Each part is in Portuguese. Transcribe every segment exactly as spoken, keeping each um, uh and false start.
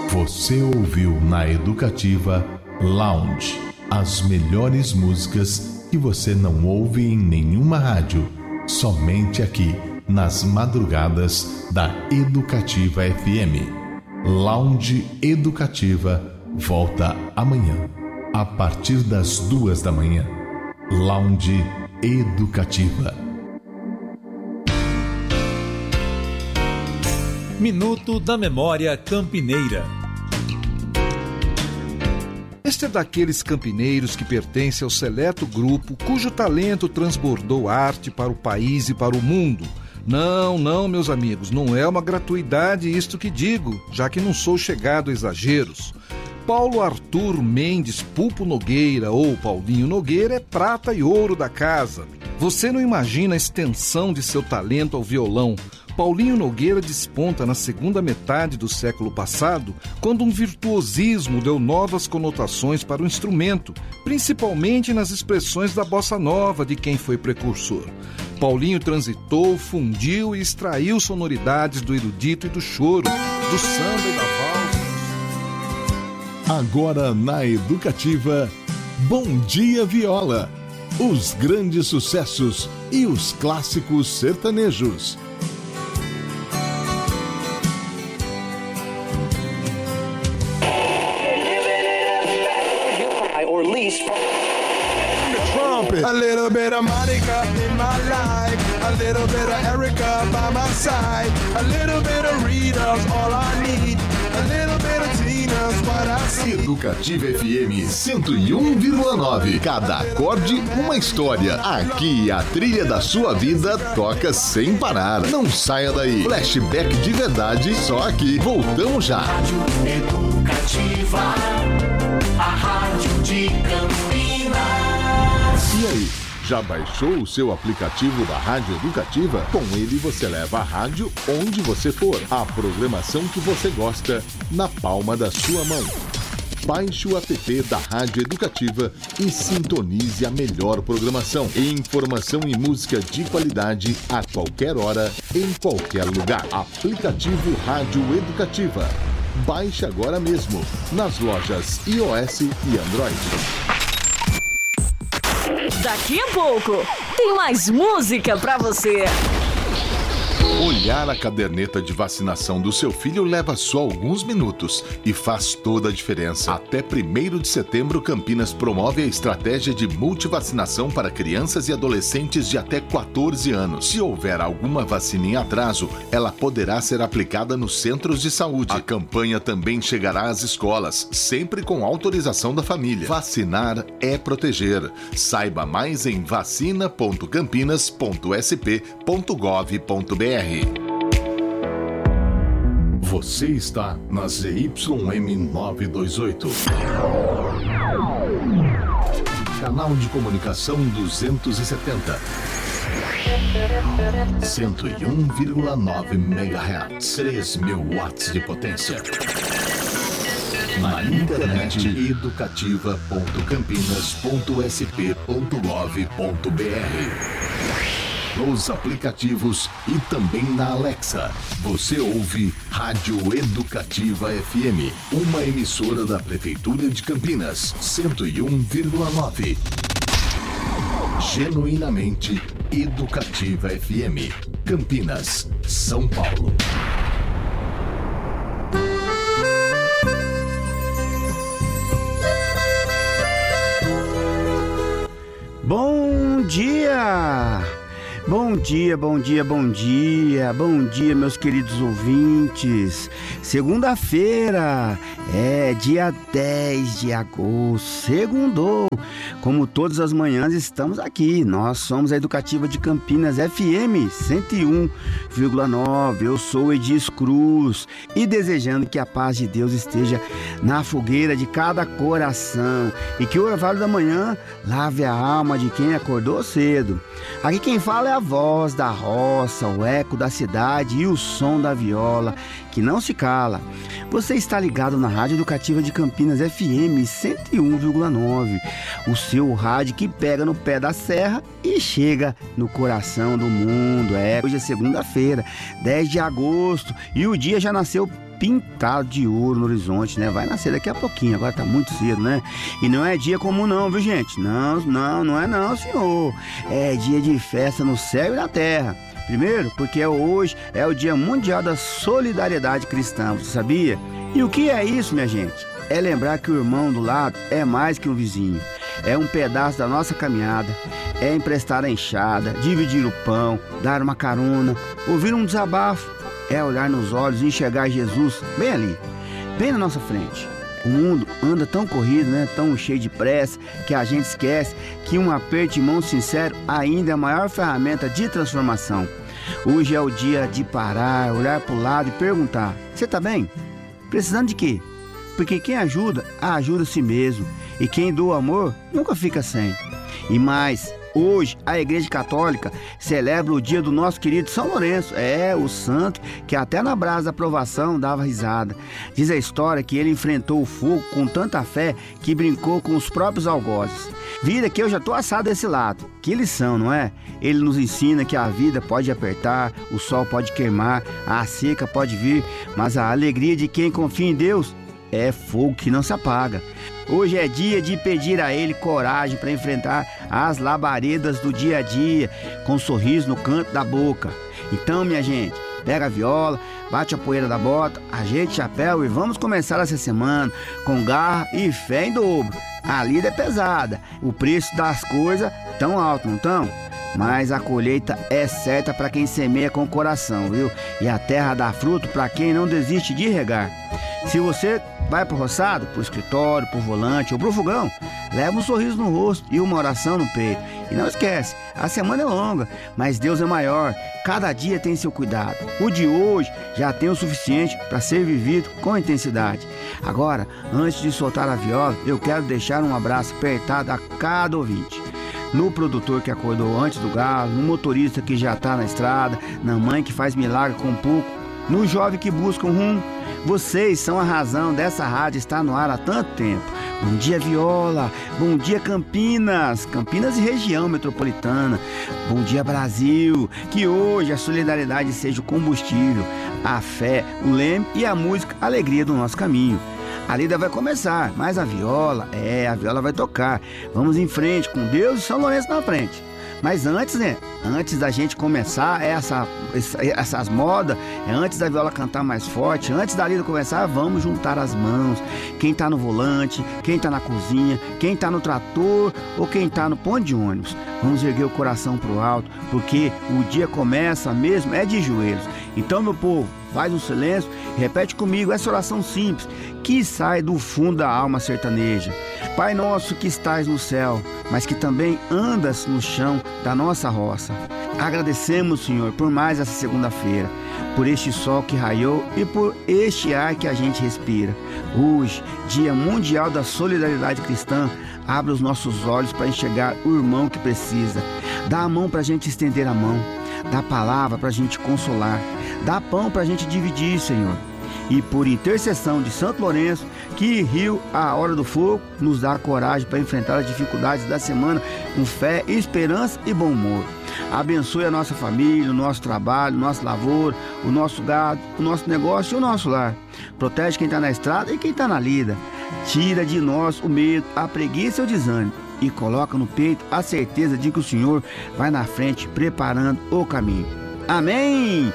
Você ouviu na Educativa Lounge, as melhores músicas que você não ouve em nenhuma rádio, somente aqui nas madrugadas da Educativa F M. Lounge Educativa volta amanhã, a partir das duas da manhã. Lounge Educativa. Minuto da Memória Campineira. Este é daqueles campineiros que pertence ao seleto grupo cujo talento transbordou arte para o país e para o mundo. Não, não, meus amigos, não é uma gratuidade isto que digo, já que não sou chegado a exageros. Paulo Arthur Mendes Pulpo Nogueira, ou Paulinho Nogueira, é prata e ouro da casa. Você não imagina a extensão de seu talento ao violão. Paulinho Nogueira desponta na segunda metade do século passado, quando um virtuosismo deu novas conotações para o instrumento, principalmente nas expressões da bossa nova de quem foi precursor. Paulinho transitou, fundiu e extraiu sonoridades do erudito e do choro, do samba e da valsa. Agora na Educativa, Bom Dia Viola, os grandes sucessos e os clássicos sertanejos. A little bit of Monica in my life, a little bit of Erica by my side, a little bit of Rita's all I need, a little bit of Tina's what I see. Educativa F M cento e um vírgula nove. Cada acorde uma história. Aqui a trilha da sua vida toca sem parar. Não saia daí. Flashback de verdade só aqui. Voltamos já. Rádio Educativa, a rádio de Campinas. E aí, já baixou o seu aplicativo da Rádio Educativa? Com ele você leva a rádio onde você for. A programação que você gosta na palma da sua mão. Baixe o app da Rádio Educativa e sintonize a melhor programação. Informação e música de qualidade a qualquer hora, em qualquer lugar. Aplicativo Rádio Educativa. Baixe agora mesmo nas lojas iOS e Android. Daqui a pouco tem mais música pra você. Olhar a caderneta de vacinação do seu filho leva só alguns minutos e faz toda a diferença. Até primeiro de setembro, Campinas promove a estratégia de multivacinação para crianças e adolescentes de até quatorze anos. Se houver alguma vacina em atraso, ela poderá ser aplicada nos centros de saúde. A campanha também chegará às escolas, sempre com autorização da família. Vacinar é proteger. Saiba mais em vacina ponto campinas ponto s p ponto gov ponto b r. Você está na Z Y M novecentos e vinte e oito. Canal de comunicação duzentos e setenta. cento e um vírgula nove megahertz. três mil watts de potência. Na internet educativa ponto campinas ponto s p ponto gov ponto b r. Nos aplicativos e também na Alexa. Você ouve Rádio Educativa F M, uma emissora da Prefeitura de Campinas, cento e um vírgula nove. Genuinamente Educativa F M, Campinas, São Paulo. Bom dia! Bom dia, bom dia, bom dia, bom dia, meus queridos ouvintes. Segunda-feira, é dia dez de agosto, segundou. Como todas as manhãs estamos aqui, nós somos a Educativa de Campinas F M cento e um vírgula nove. Eu sou Edis Cruz e desejando que a paz de Deus esteja na fogueira de cada coração e que o orvalho da manhã lave a alma de quem acordou cedo. Aqui quem fala é a voz da roça, o eco da cidade e o som da viola que não se cala. Você está ligado na Rádio Educativa de Campinas F M cento e um vírgula nove, o seu rádio que pega no pé da serra e chega no coração do mundo. É, hoje é segunda-feira, dez de agosto, e o dia já nasceu pintado de ouro no horizonte, né? Vai nascer daqui a pouquinho, agora tá muito cedo, né? E não é dia comum não, viu, gente? Não, não, não é não, senhor. É dia de festa no céu e na terra. Primeiro, porque hoje é o Dia Mundial da Solidariedade Cristã, você sabia? E o que é isso, minha gente? É lembrar que o irmão do lado é mais que um vizinho. É um pedaço da nossa caminhada. É emprestar a enxada, dividir o pão, dar uma carona, ouvir um desabafo. É olhar nos olhos e enxergar Jesus bem ali, bem na nossa frente. O mundo anda tão corrido, né? Tão cheio de pressa, que a gente esquece que um aperto de mão sincero ainda é a maior ferramenta de transformação. Hoje é o dia de parar, olhar para o lado e perguntar: você está bem? Precisando de quê? Porque quem ajuda, ajuda a si mesmo. E quem doa amor, nunca fica sem. E mais, hoje a Igreja Católica celebra o dia do nosso querido São Lourenço. É, o santo que até na brasa da provação dava risada. Diz a história que ele enfrentou o fogo com tanta fé que brincou com os próprios algozes. Vida que eu já tô assado desse lado. Que lição, não é? Ele nos ensina que a vida pode apertar, o sol pode queimar, a seca pode vir, mas a alegria de quem confia em Deus é fogo que não se apaga. Hoje é dia de pedir a Ele coragem para enfrentar as labaredas do dia a dia, com um sorriso no canto da boca. Então, minha gente, pega a viola, bate a poeira da bota, ajeite o chapéu e vamos começar essa semana com garra e fé em dobro. A lida é pesada, o preço das coisas tão alto, não tão? Mas a colheita é certa para quem semeia com o coração, viu? E a terra dá fruto para quem não desiste de regar. Se você vai pro roçado, pro escritório, pro volante ou pro fogão, leva um sorriso no rosto e uma oração no peito. E não esquece, a semana é longa, mas Deus é maior. Cada dia tem seu cuidado. O de hoje já tem o suficiente para ser vivido com intensidade. Agora, antes de soltar a viola, eu quero deixar um abraço apertado a cada ouvinte. No produtor que acordou antes do galo, no motorista que já está na estrada, na mãe que faz milagre com pouco, no jovem que busca um rumo. Vocês são a razão dessa rádio estar no ar há tanto tempo. Bom dia, Viola. Bom dia, Campinas. Campinas e região metropolitana. Bom dia, Brasil. Que hoje a solidariedade seja o combustível, a fé, o leme e a música, a alegria do nosso caminho. A lida vai começar, mas a viola, é, a viola vai tocar. Vamos em frente, com Deus e São Lourenço na frente. Mas antes, né? Antes da gente começar essa, essas modas, antes da viola cantar mais forte, antes da lida começar, vamos juntar as mãos. Quem tá no volante, quem tá na cozinha, quem tá no trator ou quem tá no ponto de ônibus. Vamos erguer o coração pro alto, porque o dia começa mesmo é de joelhos. Então, meu povo, faz um silêncio e repete comigo essa oração simples que sai do fundo da alma sertaneja. Pai nosso que estás no céu, mas que também andas no chão da nossa roça. Agradecemos, Senhor, por mais essa segunda-feira, por este sol que raiou e por este ar que a gente respira. Hoje, Dia Mundial da Solidariedade Cristã, abre os nossos olhos para enxergar o irmão que precisa. Dá a mão para a gente estender a mão, dá palavra para a gente consolar, dá pão para a gente dividir, Senhor. E por intercessão de Santo Lourenço, que riu a hora do fogo, nos dá coragem para enfrentar as dificuldades da semana com fé, esperança e bom humor. Abençoe a nossa família, o nosso trabalho, o nosso lavoura, o nosso gado, o nosso negócio e o nosso lar. Protege quem está na estrada e quem está na lida. Tira de nós o medo, a preguiça e o desânimo. E coloca no peito a certeza de que o Senhor vai na frente preparando o caminho. Amém,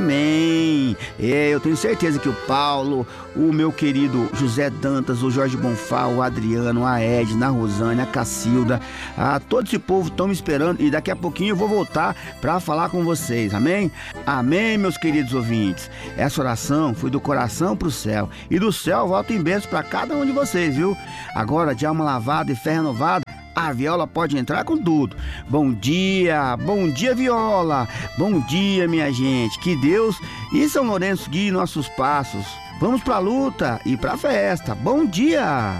amém. É, eu tenho certeza que o Paulo, o meu querido José Dantas, o Jorge Bonfá, o Adriano, a Edna, a Rosânia, a Cacilda, a todo esse povo estão me esperando e daqui a pouquinho eu vou voltar para falar com vocês, amém? Amém, meus queridos ouvintes. Essa oração foi do coração para o céu e do céu volta em bênçãos para cada um de vocês, viu? Agora, de alma lavada e fé renovada, a viola pode entrar com tudo. Bom dia, bom dia, viola. Bom dia, minha gente. Que Deus e São Lourenço guiem nossos passos. Vamos pra luta e pra festa. Bom dia!